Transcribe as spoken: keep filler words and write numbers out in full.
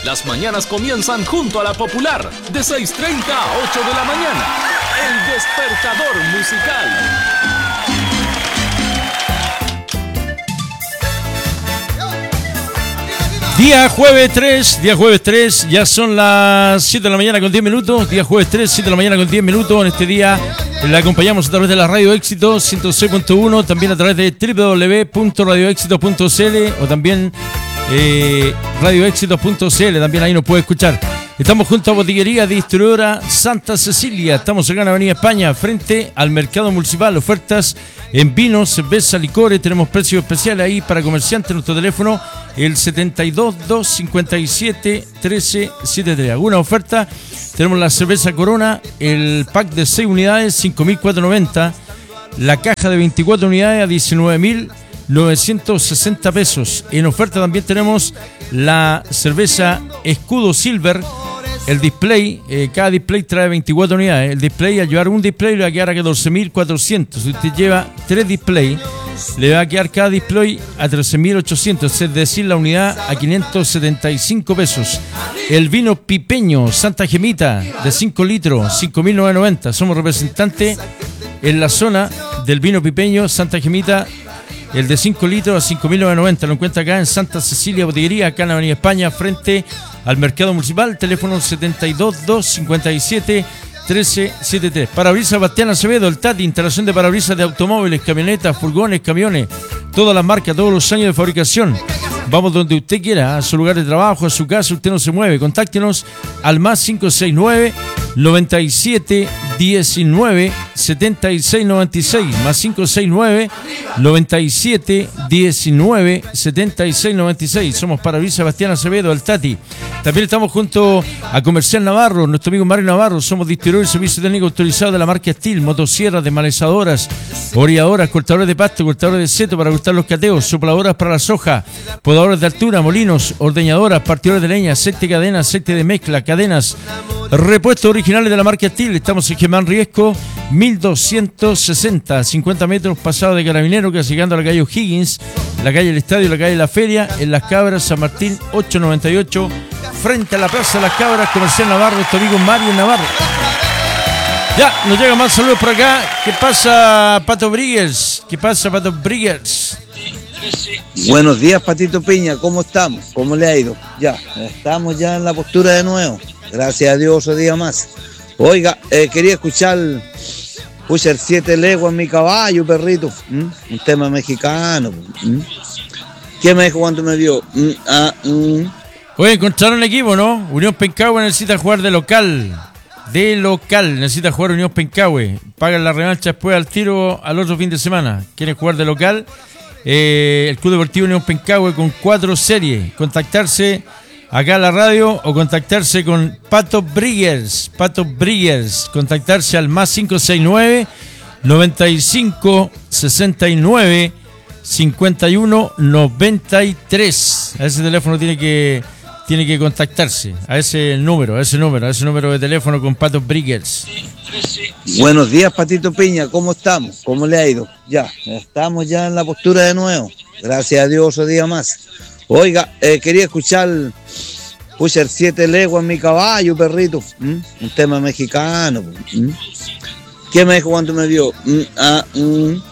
Las mañanas comienzan junto a la Popular, de seis treinta a ocho de la mañana. El despertador musical. Día jueves tres, día jueves tres, ya son las siete de la mañana con diez minutos. Día jueves tres, siete de la mañana con diez minutos. En este día le acompañamos a través de la Radio Éxito ciento seis punto uno, también a través de doble u doble u doble u punto radio éxito punto c l o también eh, radio éxito punto c l, también ahí nos puede escuchar. Estamos junto a Botillería Distribuidora Santa Cecilia. Estamos acá en Avenida España, frente al Mercado Municipal. Ofertas en vinos, cerveza, licores. Tenemos precios especiales ahí para comerciantes. Nuestro teléfono, el setenta y dos, doscientos cincuenta y siete, trece setenta y tres. ¿Alguna oferta? Tenemos la cerveza Corona, el pack de seis unidades, cinco mil cuatrocientos noventa. La caja de veinticuatro unidades a diecinueve mil novecientos sesenta pesos. En oferta también tenemos la cerveza Escudo Silver. El display, eh, cada display trae veinticuatro unidades. El display, al llevar un display, le va a quedar a catorce mil cuatrocientos. Si usted lleva tres displays, le va a quedar cada display a trece mil ochocientos, es decir, la unidad a quinientos setenta y cinco pesos. El vino Pipeño Santa Gemita de cinco litros, cinco mil novecientos noventa. Somos representantes en la zona del vino Pipeño Santa Gemita. El de cinco litros a cinco mil novecientos noventa lo encuentra acá en Santa Cecilia Botillería, acá en Avenida España, frente al Mercado Municipal. Teléfono setenta y dos, doscientos cincuenta y siete, trece setenta y tres. Parabrisas Bastián Acevedo, el Tati, instalación de parabrisas de automóviles, camionetas, furgones, camiones, todas las marcas, todos los años de fabricación. Vamos donde usted quiera, a su lugar de trabajo, a su casa, usted no se mueve. Contáctenos al más cinco seis nueve, noventa y siete, diecinueve, setenta y seis noventa y seis, más cinco seis nueve, noventa y siete, diecinueve, setenta y seis noventa y seis. Somos Parabrisas Sebastián Acevedo, el Tati. También estamos junto a Comercial Navarro, nuestro amigo Mario Navarro. Somos distribuidores y servicio técnico autorizado de la marca Steel, motosierras, desmalezadoras, oreadoras, cortadores de pasto, cortadores de seto para cortar los cateos, sopladoras para la soja, podadoras de altura, molinos, ordeñadoras, partidores de leña, aceite de cadena, aceite de mezcla, cadenas, repuestos originales de la marca Steel. Estamos en Germán Riesco, mil doscientos sesenta, cincuenta metros pasado de Carabinero, casi llegando a la calle O'Higgins, la calle El Estadio, la calle La Feria, en Las Cabras, San Martín, ochocientos noventa y ocho, frente a la Plaza de Las Cabras. Comercial Navarro, nuestro amigo Mario Navarro. Ya, nos llegan más saludos por acá. ¿Qué pasa, Pato Briggers? ¿Qué pasa, Pato Briggers? Buenos días, Patito Piña, ¿cómo estamos? ¿Cómo le ha ido? Ya, estamos ya en la postura de nuevo. Gracias a Dios, otro día más. Oiga, eh, quería escuchar Pusher Siete Leguas en mi caballo, perrito. ¿Mm? Un tema mexicano. ¿Mm? ¿Qué me dijo cuando me vio? ¿Mm? Ah, mm. Oye, encontraron equipo, ¿no? Unión Pencahue necesita jugar de local. De local, necesita jugar Unión Pencahue. Pagan la revancha después al tiro al otro fin de semana. ¿Quieren jugar de local? Eh, el Club Deportivo Unión Pencahue con cuatro series. Contactarse acá a la radio o contactarse con Pato Briggers. Pato Briggers. Contactarse al más cinco seis nueve, noventa y cinco, sesenta y nueve, cincuenta y uno, noventa y tres. A ese teléfono tiene que, tiene que contactarse. A ese número, a ese número, a ese número de teléfono con Pato Briggers. Buenos días, Patito Piña, ¿cómo estamos? ¿Cómo le ha ido? Ya, estamos ya en la postura de nuevo. Gracias a Dios, otro día más. Oiga, eh, quería escuchar Pusher Siete Leguas en mi caballo, perrito. ¿Mm? Un tema mexicano. ¿Mm? ¿Qué me dijo cuando me vio? ¿Mm? Ah, mm.